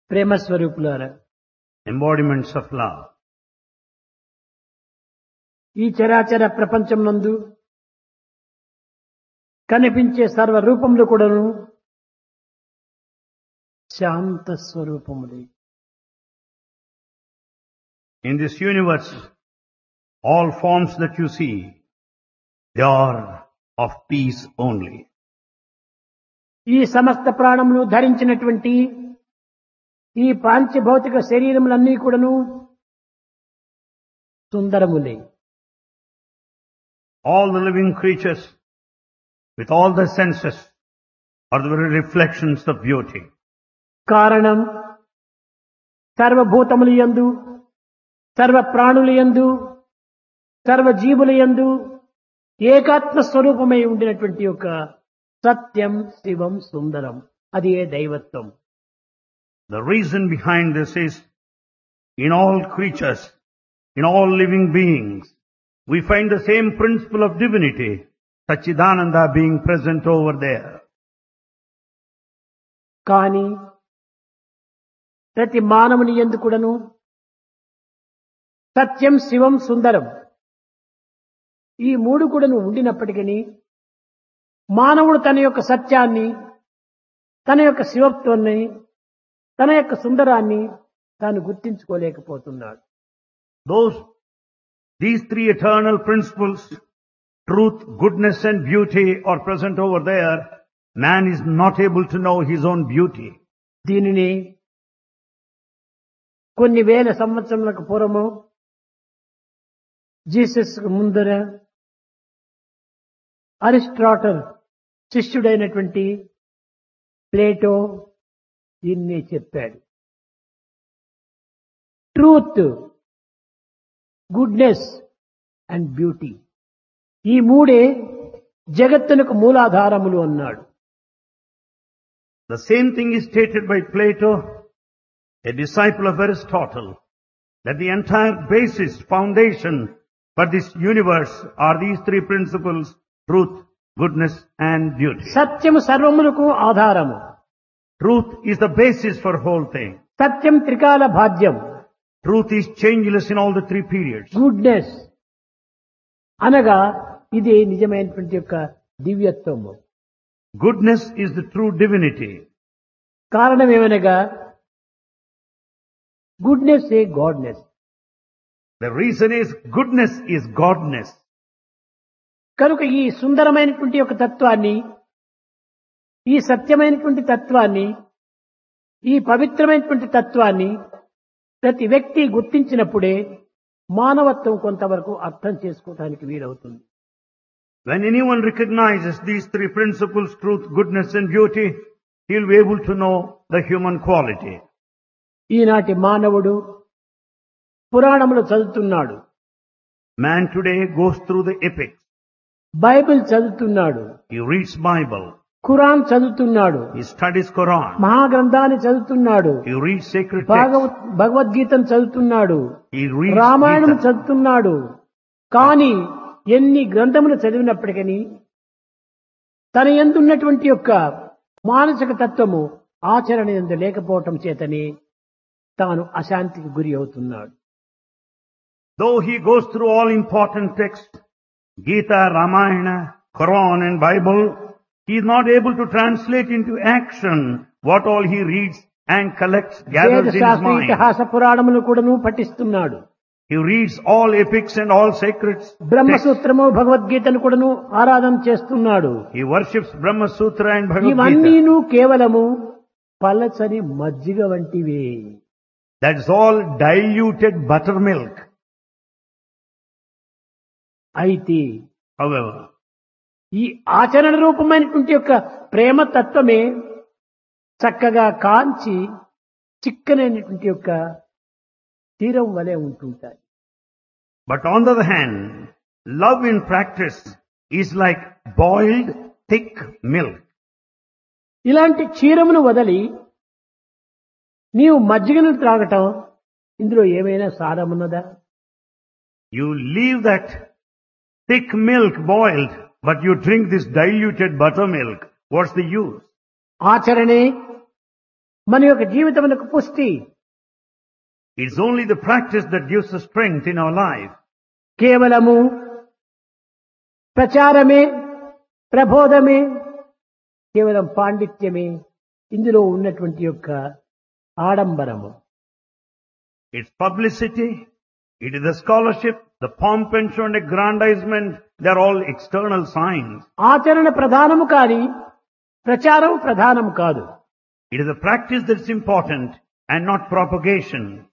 ప్రేమ స్వరూపులారా, embodiments of love. ఈ చరాచర ప్రపంచం నందు కనిపించే సర్వ రూపములు కూడాను శాంత స్వరూపములే. In this universe, all forms that you see, they are of peace only. ఈ సమస్త ప్రాణములు ధరించినటువంటి ఈ పాంచభౌతిక శరీరములన్నీ కూడాను సుందరములే. All the living creatures, with all the senses, are the very reflections of beauty. కారణం సర్వభూతములు యందు, సర్వ ప్రాణులు యందు, సర్వ జీవుల యందు ఏకాత్మ స్వరూపమై ఉండినటువంటి యొక్క సత్యం, శివం, సుందరం, అది ఏ దైవత్వం. The reason behind this is, in all creatures, in all living beings, we find the same principle of divinity, Satchidananda, being present over there. కానీ ప్రతి మానవుని యందు కూడాను సత్యం, శివం, సుందరం ఈ మూడు కూడాను ఉండినప్పటికీ మానవుడు తన యొక్క సత్యాన్ని, తన యొక్క శివత్వాన్ని, తన యొక్క సుందరాన్ని తాను గుర్తించుకోలేకపోతున్నాడు. These three eternal principles, truth, goodness and beauty, are present over there. Man is not able to know his own beauty. దీనిని కొన్ని వేల సంవత్సరములకు పూర్వము జీసస్ ముందర అరిస్టాటల్ శిష్యుడైనటువంటి ప్లేటో దీన్ని చెప్పాడు. ట్రూత్, గుడ్నెస్ అండ్ బ్యూటీ, ఈ మూడే జగత్తునకు మూలాధారములు అన్నాడు. The same thing is stated by Plato, a disciple of Aristotle, that the entire basis, foundation for this universe are these three principles: truth, goodness and beauty. సత్యము సర్వములకు ఆధారము. Truth is the basis for whole thing. సత్యం త్రికాల భాజ్యం. Truth is changeless in all the three periods. Goodness అనగా ఇది నిజమైనటువంటి యొక్క దివ్యత్వము. Goodness is the true divinity. కారణం ఏమనగా goodness A goodness. The reason is goodness is godness. కనుక ఈ సుందరమైనటువంటి యొక్క తత్వాన్ని, ఈ సత్యమైనటువంటి తత్వాన్ని, ఈ పవిత్రమైనటువంటి తత్వాన్ని ప్రతి వ్యక్తి గుర్తించినప్పుడే మానవత్వం కొంతవరకు అర్థం చేసుకోవడానికి వీలవుతుంది. When anyone recognizes these three principles, truth, goodness and beauty, he will be able to know the human quality. ఈనాటి మానవుడు పురాణములు చదువుతున్నాడు, Man today goes through the epics. Bible చదువుతున్నాడు, He reads Bible. ఖురాన్ చదువుతున్నాడు, He studies Quran. మహాగ్రంథాన్ని చదువుతున్నాడు, He reads sacred texts. భగవద్గీతను చదువుతున్నాడు, He reads Ramayanam Gita. చదువుతున్నాడు. కానీ ఎన్ని గ్రంథములు చదివినప్పటికీ తన యందున్నటువంటి యొక్క మానసిక తత్వము ఆచరణ యందు లేకపోవటం చేతనే తాను అశాంతికి గురి అవుతున్నాడు. Though he goes through all important texts, Gita, Ramayana, Quran and Bible, he is not able to translate into action what all he reads and collects, gathers in his శాస్త్ర mind. ఇతిహాస పురాణములు కూడాను పఠిస్తున్నాడు. He reads all epics and all sacred texts. బ్రహ్మసూత్రము, భగవద్గీతను కూడాను ఆరాధన చేస్తున్నాడు. He worships Brahma Sutra and Bhagavad Gita. ఇవన్నీను కేవలము పలచని మజ్జిగ వంటివే. That's all diluted buttermilk. అయితే However, ఈ ఆచరణ రూపమైనటువంటి యొక్క ప్రేమ తత్వమే చక్కగా కాంచి చిక్కనైనటువంటి యొక్క తీరం వలె ఉంటుంటాయి. but on the other hand, love in practice is like boiled thick milk. ఇలాంటి క్షీరమును వదలి నీవు మజ్జిగను త్రాగటం, ఇందులో ఏమైనా సారమున్నదా? You leave that thick milk boiled, but you drink this diluted buttermilk. What's the use? ఆచరణే మన యొక్క జీవితమునకు పుష్టి. It's only the practice that gives us strength in our life. కేవలము ప్రచారమే, ప్రబోధమే, కేవలం పాండిత్యమే ఇందులో ఉన్నటువంటి యొక్క ఆడంబరము. It's publicity, it is the scholarship, the pomp and show and aggrandizement, they're all external signs. ఆచరణ ప్రధానము కాని ప్రచారం ప్రధానము కాదు. It is the practice that's important and not propagation.